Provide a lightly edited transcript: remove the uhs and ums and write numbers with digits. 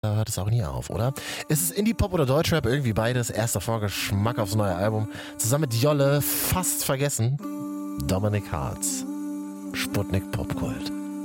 Da hört es auch nie auf, oder? Ist es Indie-Pop oder Deutschrap? Irgendwie beides. Erster Vorgeschmack aufs neue Album. Zusammen mit Jolle, fast vergessen. Dominik Hartz. Sputnik Popkult.